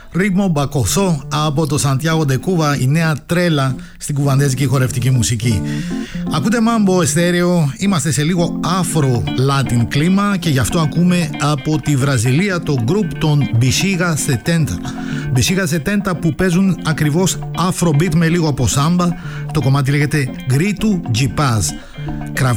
Ρίτμο Μπακοσό από το Σαντιάγο ντε Κούβα, η νέα τρέλα στην κουβαντέζικη χορευτική μουσική. Ακούτε Μάμπο Εστέρεο, είμαστε σε λίγο Afro-Latin κλίμα και γι' αυτό ακούμε από τη Βραζιλία το group των Bexiga 70. Bexiga 70 που παίζουν ακριβώς Afrobeat με λίγο από σάμπα. Το κομμάτι λέγεται Grito de Paz.